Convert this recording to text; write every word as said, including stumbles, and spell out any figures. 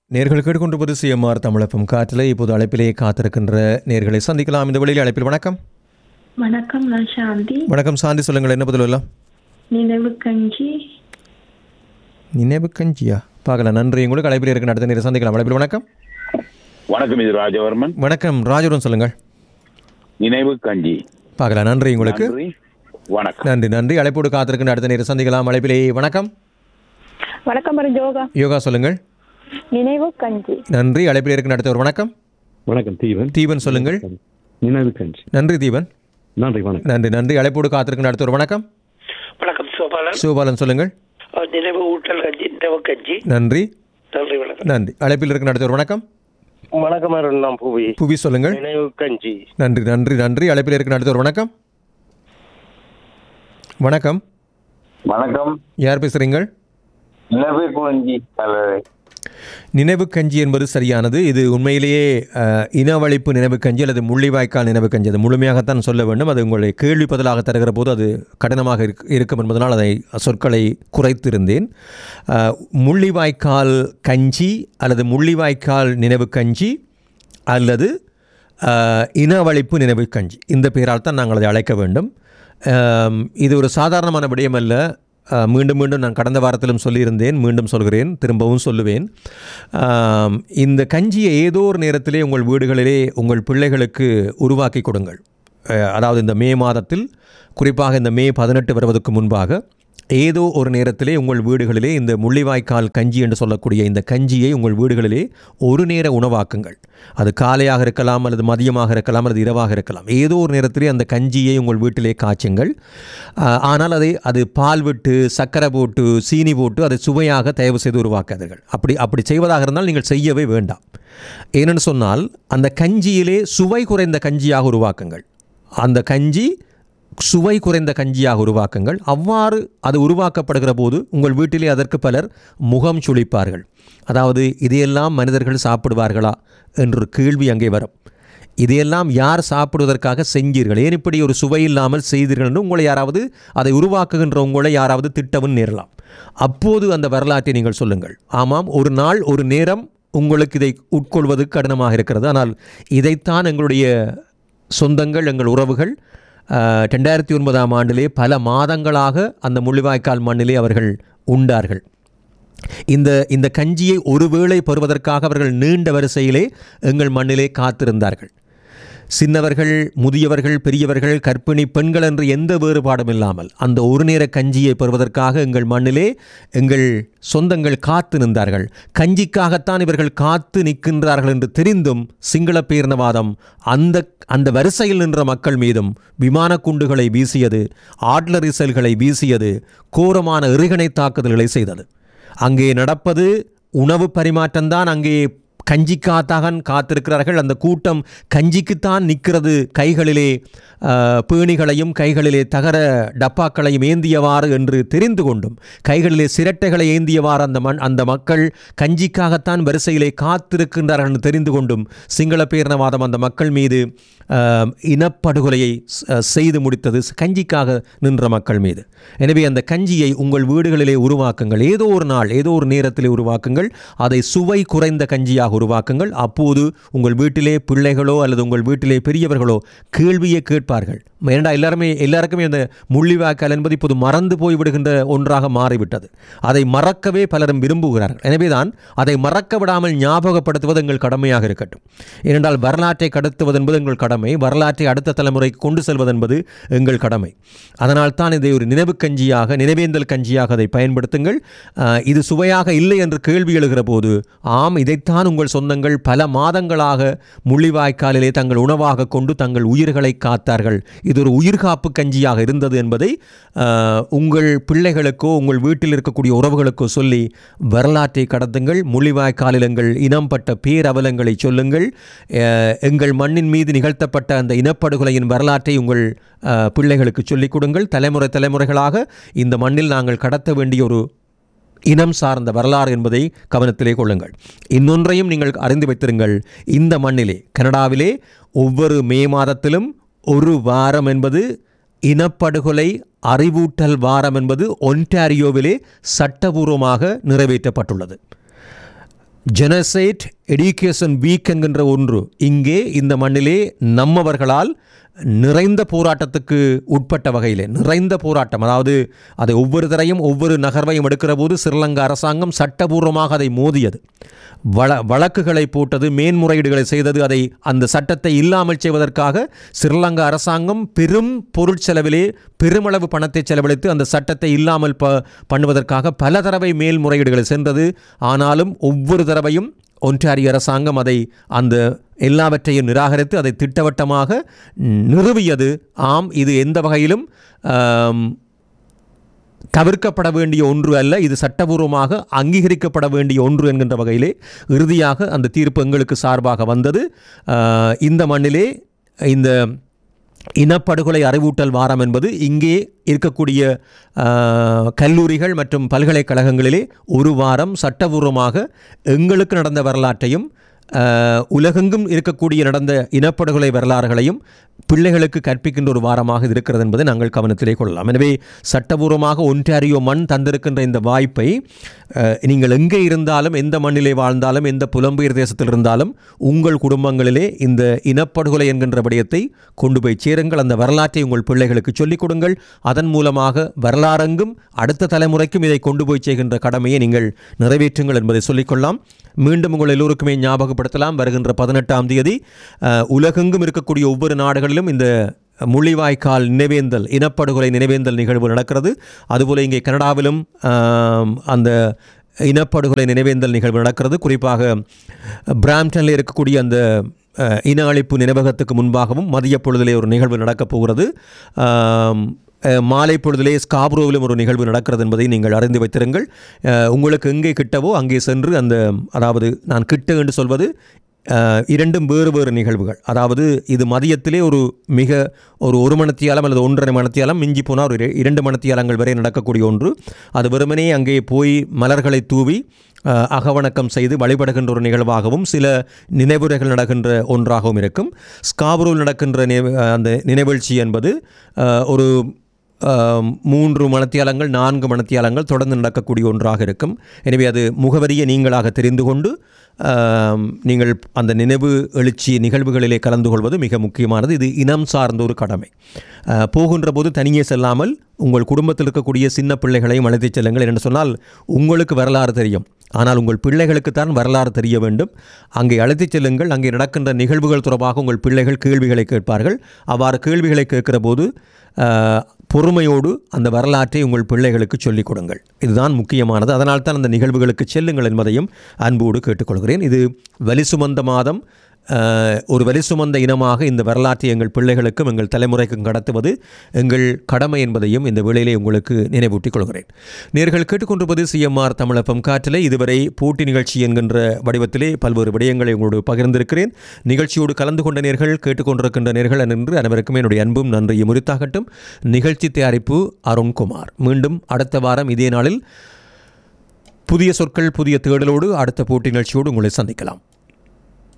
நேர்கள் கேட்டுக்கொண்டிருப்பது சிஎம்ஆர் தமிழப்பம் காற்றில் இப்போது அழைப்பிலே காத்திருக்கின்ற நேர்களை சந்திக்கலாம். இந்த வழியில் அழைப்பில் வணக்கம். வணக்கம், நான் சாந்தி. வணக்கம் சாந்தி, சொல்லுங்கள், என்ன பதில் எல்லாம்? நினைவு கஞ்சி. நினைவு கஞ்சியா? பார்க்கலாம். நன்றி. உங்களுக்கு அழைப்பில் இருக்க அடுத்த நேரம் சந்திக்கலாம். அழைப்பில் வணக்கம். வணக்கம், இது ராஜவர்மன். வணக்கம் ராஜவர்மன், சொல்லுங்கள். நினைவு கஞ்சி. பார்க்கலாம். நன்றி உங்களுக்கு. வணக்கம். நன்றி நன்றி. அழைப்போடு காத்திருக்கின்ற அடுத்த நேரம் சந்திக்கலாம். அழைப்பிலே வணக்கம். வணக்கம் யோகா. யோகா, சொல்லுங்கள். நினைவு கஞ்சி. நன்றி. அழைப்பில் இருக்கின்ற அடுத்தவர் வணக்கம். வணக்கம் தீபன். தீபன், சொல்லுங்கள். நினைவு கஞ்சி. நன்றி தீபன். நன்றி. வணக்கம். நன்றி நன்றி. அழைப்போடு காத்திருக்கின்ற அடுத்தவர் வணக்கம். வணக்கம் சோபாலன். சிவபாலன், சொல்லுங்கள். நினைவு ஊட்டல் கஞ்சி, நினைவு கஞ்சி. நன்றி நன்றி. வணக்கம். நன்றி. அழைப்பில் இருக்கின்ற அடுத்தவர் வணக்கம். வணக்கம், நான் புவி. புவி, சொல்லுங்கள். நினைவு கஞ்சி. நன்றி நன்றி நன்றி. அழைப்பில் இருக்கின்ற அடுத்தவர் வணக்கம். வணக்கம். வணக்கம். யார் பேசுறீங்கள்? நினைவு கஞ்சி. நினைவு கஞ்சி என்பது சரியானது. இது உண்மையிலேயே இனவழிப்பு நினைவு கஞ்சி அல்லது முள்ளிவாய்க்கால் நினைவு கஞ்சி. அது முழுமையாகத்தான் சொல்ல வேண்டும். அது உங்களை கேள்வி பதிலாக தருகிற போது அது கடினமாக இருக்கும் என்பதனால் அதை சொற்களை குறைத்திருந்தேன். முள்ளிவாய்க்கால் கஞ்சி அல்லது முள்ளிவாய்க்கால் நினைவு கஞ்சி அல்லது இனவழிப்பு நினைவு கஞ்சி, இந்த பெயரால் தான் நாங்கள் அதை அழைக்க வேண்டும். இது ஒரு சாதாரணமான விடயம் அல்ல. மீண்டும் மீண்டும் நான் கடந்த வாரத்திலும் சொல்லியிருந்தேன், மீண்டும் சொல்கிறேன், திரும்பவும் சொல்லுவேன். இந்த கஞ்சியை ஏதோ ஒரு நேரத்திலே உங்கள் வீடுகளிலே உங்கள் பிள்ளைகளுக்கு உருவாக்கி கொடுங்கள். அதாவது இந்த மே மாதத்தில், குறிப்பாக இந்த மே பதினெட்டு வருவதற்கு முன்பாக ஏதோ ஒரு நேரத்திலே உங்கள் வீடுகளிலே இந்த முள்ளிவாய்க்கால் கஞ்சி என்று சொல்லக்கூடிய இந்த கஞ்சியை உங்கள் வீடுகளிலே ஒரு நேர உணவாக்குங்கள். அது காலையாக இருக்கலாம், அல்லது மதியமாக இருக்கலாம், அல்லது இரவாக இருக்கலாம். ஏதோ ஒரு நேரத்திலே அந்த கஞ்சியை உங்கள் வீட்டிலே காய்ச்சுங்கள். ஆனால் அதை அது பால் விட்டு, சர்க்கரை போட்டு, சீனி போட்டு அதை சுவையாக தயவு செய்து உருவாக்காதீர்கள். அப்படி அப்படி செய்வதாக இருந்தால் நீங்கள் செய்யவே வேண்டாம். ஏனென்று சொன்னால் அந்த கஞ்சியிலே சுவை குறைந்த கஞ்சியாக உருவாக்குங்கள். அந்த கஞ்சி சுவை குறைந்த கஞ்சியாக உருவாக்குங்கள். அவ்வாறு அது உருவாக்கப்படுகிற போது உங்கள் வீட்டிலே அதற்கு பலர் முகம் சுளிப்பார்கள். அதாவது இதையெல்லாம் மனிதர்கள் சாப்பிடுவார்களா என்ற கேள்வி அங்கே வரும். இதையெல்லாம் யார் சாப்பிடுவதற்காக செஞ்சீர்கள், ஏன் இப்படி ஒரு சுவை இல்லாமல் செய்தீர்கள் என்று உங்களை யாராவது, அதை உருவாக்குகின்ற உங்களை யாராவது திட்டவும் நேரலாம். அப்போது அந்த வரலாற்றை நீங்கள் சொல்லுங்கள். ஆமாம், ஒரு நாள் ஒரு நேரம் உங்களுக்கு இதை உட்கொள்வது கடினமாக இருக்கிறது. ஆனால் இதைத்தான் எங்களுடைய சொந்தங்கள், எங்கள் உறவுகள் ரெண்டாயிரத்தி ஒன்பதாம் ஆண்டிலே பல மாதங்களாக அந்த முள்ளிவாய்க்கால் மண்ணிலே அவர்கள் உண்டார்கள். இந்த இந்த கஞ்சியை ஒருவேளை பெறுவதற்காக அவர்கள் நீண்ட வரிசையிலே எங்கள் மண்ணிலே காத்திருந்தார்கள். சின்னவர்கள், முதியவர்கள், பெரியவர்கள், கர்ப்பிணி பெண்கள் என்று எந்த வேறுபாடும் இல்லாமல் அந்த ஒரு நேர கஞ்சியை பெறுவதற்காக எங்கள் மண்ணிலே எங்கள் சொந்தங்கள் காத்து நின்றார்கள். கஞ்சிக்காகத்தான் இவர்கள் காத்து நிற்கின்றார்கள் என்று தெரிந்தும் சிங்கள பேரினவாதம் அந்த அந்த வரிசையில் நின்ற மக்கள் மீதும் விமான குண்டுகளை வீசியது, ஆட்லரி செல்களை வீசியது, கோரமான எறிகணை தாக்குதல்களை செய்தது. அங்கே நடப்பது உணவு பரிமாற்றம்தான். அங்கே கஞ்சிக்காத்தான் காத்திருக்கிறார்கள். அந்த கூட்டம் கஞ்சிக்குத்தான் நிற்கிறது. கைகளிலே பேணிகளையும் கைகளிலே தகர டப்பாக்களையும் ஏந்தியவாறு என்று தெரிந்து கொண்டும், கைகளிலே சிரட்டைகளை ஏந்தியவாறு அந்த மண் அந்த மக்கள் கஞ்சிக்காகத்தான் வரிசையிலே காத்திருக்கின்றார்கள் என்று தெரிந்து கொண்டும் சிங்கள பேரினவாதம் அந்த மக்கள் மீது இனப்படுகொலையை செய்து முடித்தது, கஞ்சிக்காக நின்ற மக்கள் மீது. எனவே அந்த கஞ்சியை உங்கள் வீடுகளிலே உருவாக்குங்கள். ஏதோ ஒரு நாள், ஏதோ ஒரு நேரத்திலே உருவாக்குங்கள். அதை சுவை குறைந்த கஞ்சியாக உருவாக்குங்கள். அப்போது உங்கள் வீட்டிலே பிள்ளைகளோ அல்லது உங்கள் வீட்டிலே பெரியவர்களோ கேள்வியை கேட்பார்கள். ஏனென்றால் எல்லாருமே எல்லாருக்குமே அந்த முள்ளிவாய்க்கால் என்பது இப்போது மறந்து போய்விடுகின்ற ஒன்றாக மாறிவிட்டது. அதை மறக்கவே பலரும் விரும்புகிறார்கள். எனவேதான் அதை மறக்க விடாமல் ஞாபகப்படுத்துவது எங்கள் கடமையாக இருக்கட்டும். ஏனென்றால் வரலாற்றை கடத்துவது என்பது எங்கள் கடமை, வரலாற்றை அடுத்த தலைமுறைக்கு கொண்டு செல்வது என்பது எங்கள் கடமை. அதனால் தான் இதை ஒரு நினைவு கஞ்சியாக, நினைவேந்தல் கஞ்சியாக அதை பயன்படுத்துங்கள். இது சுவையாக இல்லை என்று கேள்வி எழுகிற போது, ஆம், இதைத்தான் உங்கள் சொந்தங்கள் பல மாதங்களாக முள்ளிவாய்க்காலிலே தங்கள் உணவாக கொண்டு தங்கள் உயிர்களை காத்தார்கள். இது ஒரு உயிர்காப்பு கஞ்சியாக இருந்தது என்பதை உங்கள் பிள்ளைகளுக்கோ உங்கள் வீட்டில் இருக்கக்கூடிய உறவுகளுக்கோ சொல்லி வரலாற்றை கடத்துங்கள். முள்ளிவாய்க்காலில் எங்கள் இனம் பட்ட பேரவலங்களை சொல்லுங்கள். எங்கள் மண்ணின் மீது நிகழ்த்தப்பட்ட அந்த இனப்படுகொலையின் வரலாற்றை உங்கள் பிள்ளைகளுக்கு சொல்லிக் கொடுங்கள். தலைமுறை தலைமுறைகளாக இந்த மண்ணில் நாங்கள் கடத்த வேண்டிய ஒரு இனம் சார்ந்த வரலாறு என்பதை கவனத்திலே கொள்ளுங்கள். இன்னொன்றையும் நீங்கள் அறிந்து வைத்திருங்கள். இந்த மண்ணிலே, கனடாவிலே, ஒவ்வொரு மே மாதத்திலும் ஒரு வாரம் என்பது இனப்படுகொலை அறிவூட்டல் வாரம் என்பது ஒன்டாரியோவிலே சட்டபூர்வமாக நிறைவேற்றப்பட்டுள்ளது. ஜெனசைட் எடுகேஷன் வீக் என்கின்ற ஒன்று இங்கே இந்த மண்ணிலே நம்மவர்களால் நிறைந்த போராட்டத்துக்கு உட்பட்ட வகையில் நிறைந்த போராட்டம், அதாவது அதை ஒவ்வொரு தரையும் ஒவ்வொரு நகர்வையும் எடுக்கிற போது ஸ்ரீலங்கா அரசாங்கம் சட்டபூர்வமாக அதை மோதியது, வழ வழக்குகளை போட்டது, மேன்முறையீடுகளை செய்தது. அதை அந்த சட்டத்தை இல்லாமல் செய்வதற்காக ஸ்ரீலங்கா அரசாங்கம் பெரும் பொருட்செலவிலே பெருமளவு பணத்தை செலவழித்து அந்த சட்டத்தை இல்லாமல் ப பண்ணுவதற்காக பல தடவை மேல்முறையீடுகளை சென்றது. ஆனாலும் ஒவ்வொரு தடவையும் ஒன்டாரியோ அரசாங்கம் அதை அந்த எல்லாவற்றையும் நிராகரித்து அதை திட்டவட்டமாக நிறுவியது. ஆம், இது எந்த வகையிலும் தவிர்க்கப்பட வேண்டிய ஒன்று அல்ல, இது சட்டபூர்வமாக அங்கீகரிக்கப்பட வேண்டிய ஒன்று என்கின்ற வகையிலே இறுதியாக அந்த தீர்ப்பு எங்களுக்கு சார்பாக வந்தது. இந்த மண்ணிலே இந்த இனப்படுகொலை அறிவூட்டல் வாரம் என்பது இங்கே இருக்கக்கூடிய கல்லூரிகள் மற்றும் பல்கலைக்கழகங்களிலே ஒரு வாரம் சட்டபூர்வமாக எங்களுக்கு நடந்த வரலாற்றையும் உலகெங்கும் இருக்கக்கூடிய நடந்த இனப்படுகொலை வரலாறுகளையும் பிள்ளைகளுக்கு கற்பிக்கின்ற ஒரு வாரமாக இது இருக்கிறது என்பதை நாங்கள் கவனத்திலே கொள்ளலாம். எனவே சட்டபூர்வமாக ஒன்டாரியோ மண் தந்திருக்கின்ற இந்த வாய்ப்பை நீங்கள் எங்கே இருந்தாலும், எந்த மண்ணிலே வாழ்ந்தாலும், எந்த புலம்பெயர் தேசத்தில் இருந்தாலும் உங்கள் குடும்பங்களிலே இந்த இனப்படுகொலை என்கின்ற விடயத்தை கொண்டு போய் சேருங்கள். அந்த வரலாற்றை உங்கள் பிள்ளைகளுக்கு சொல்லிக் கொடுங்கள். அதன் மூலமாக வரலாறெங்கும் அடுத்த தலைமுறைக்கும் இதை கொண்டு போய் செய்கின்ற கடமையை நீங்கள் நிறைவேற்றுங்கள் என்பதை சொல்லிக்கொள்ளலாம். மீண்டும் உங்கள் எல்லோருக்குமே ஞாபகப்படுத்தலாம், வருகின்ற பதினெட்டாம் தேதி உலகெங்கும் இருக்கக்கூடிய ஒவ்வொரு நாடுகளிலும் இந்த முள்ளிவாய்க்கால் நினைவேந்தல், இனப்படுகொலை நினைவேந்தல் நிகழ்வு நடக்கிறது. அதுபோல் இங்கே கனடாவிலும் அந்த இனப்படுகொலை நினைவேந்தல் நிகழ்வு நடக்கிறது. குறிப்பாக பிராம்டனில் இருக்கக்கூடிய அந்த இன அழிப்பு நினைவகத்துக்கு முன்பாகவும் மதிய பொழுதிலே ஒரு நிகழ்வு நடக்கப் போகிறது. மாலை பொழுதிலே ஸ்காப்ரோவிலும் ஒரு நிகழ்வு நடக்கிறது என்பதை நீங்கள் அறிந்து வைத்திருங்கள். உங்களுக்கு எங்கே கிட்டவோ அங்கே சென்று அந்த, அதாவது நான் கிட்ட என்று சொல்வது இரண்டும் வேறு வேறு நிகழ்வுகள். அதாவது இது மதியத்திலே ஒரு மிக ஒரு ஒரு மணித்தியாலம் அல்லது ஒன்றரை மணித்தியாலம், மிஞ்சி போனால் ஒரு இரண்டு மணித்தியாலங்கள் வரை நடக்கக்கூடிய ஒன்று. அது வெறுமனே அங்கே போய் மலர்களை தூவி அகவணக்கம் செய்து வழிபடுகின்ற ஒரு நிகழ்வாகவும் சில நினைவுரைகள் நடக்கின்ற ஒன்றாகவும் இருக்கும். ஸ்காப்ரோவில் நடக்கின்ற அந்த நினைவழ்ச்சி என்பது ஒரு மூன்று மணித்தியாலங்கள் நான்கு மணித்தியாலங்கள் தொடர்ந்து நடக்கக்கூடிய ஒன்றாக இருக்கும். எனவே அது முகவரியை நீங்களாக தெரிந்து கொண்டு நீங்கள் அந்த நினைவு எழுச்சி நிகழ்வுகளிலே கலந்து கொள்வது மிக முக்கியமானது. இது இனம் சார்ந்த ஒரு கடமை. போகின்ற போது தனியே செல்லாமல் உங்கள் குடும்பத்தில் இருக்கக்கூடிய சின்ன பிள்ளைகளையும் அழைத்துச் செல்லுங்கள். என்று சொன்னால் உங்களுக்கு வரலாறு தெரியும், ஆனால் உங்கள் பிள்ளைகளுக்குத்தான் வரலாறு தெரிய வேண்டும். அங்கே அழைத்துச் செல்லுங்கள். அங்கே நடக்கின்ற நிகழ்வுகள் தொடர்பாக உங்கள் பிள்ளைகள் கேள்விகளை கேட்பார்கள். அவ்வாறு கேள்விகளை கேட்கிற போது பொறுமையோடு அந்த வரலாற்றை உங்கள் பிள்ளைகளுக்கு சொல்லிக் கொடுங்கள். இதுதான் முக்கியமானது. அதனால் தான் அந்த நிகழ்வுகளுக்கு செல்லுங்கள் என்பதையும் அன்போடு கேட்டுக்கொள்கிறேன். இது வலி சுமந்த மாதம். ஒரு வலி சுமந்த இனமாக இந்த வரலாற்றை எங்கள் பிள்ளைகளுக்கும் எங்கள் தலைமுறைக்கும் கடத்துவது எங்கள் கடமை என்பதையும் இந்த வேளையிலே உங்களுக்கு நினைவூட்டிக் கொள்கிறேன். நேர்கள் கேட்டுக்கொண்டிருப்பது சிஎம்ஆர் தமிழப்பம் காற்றிலே. இதுவரை போட்டி நிகழ்ச்சி என்கின்ற வடிவத்திலே பல்வேறு விடயங்களை உங்களோடு பகிர்ந்திருக்கிறேன். நிகழ்ச்சியோடு கலந்து கொண்ட நேர்கள், கேட்டுக்கொண்டிருக்கின்ற நேர்கள் என்று அனைவருக்கும் என்னுடைய அன்பும் நன்றியும் உரித்தாகட்டும். நிகழ்ச்சி தயாரிப்பு அருண்குமார். மீண்டும் அடுத்த வாரம் இதே நாளில் புதிய சொற்கள் புதிய தேடலோடு அடுத்த போட்டி நிகழ்ச்சியோடு உங்களை சந்திக்கலாம்.